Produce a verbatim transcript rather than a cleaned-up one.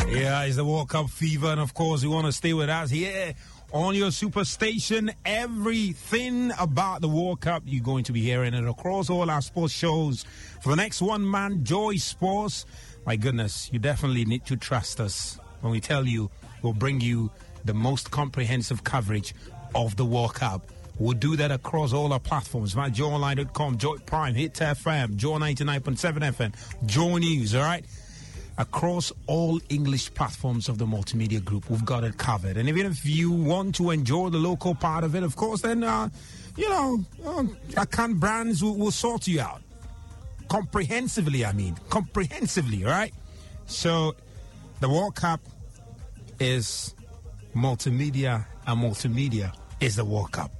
Yeah, it's the World Cup fever, and of course, you want to stay with us here on your superstation. Everything about the World Cup, you're going to be hearing it across all our sports shows. For the next one, man, Joy Sports. My goodness, you definitely need to trust us when we tell you we'll bring you the most comprehensive coverage of the World Cup. We'll do that across all our platforms. My joy online dot com, Joy Prime, Hit F M, Joy ninety-nine point seven F M, Joy News, all right? Across all English platforms of the multimedia group, we've got it covered. And even if you want to enjoy the local part of it, of course, then, uh, you know, uh, Akan Brands will, will sort you out. Comprehensively, I mean. Comprehensively, all right? So, the World Cup is multimedia, and multimedia is the World Cup.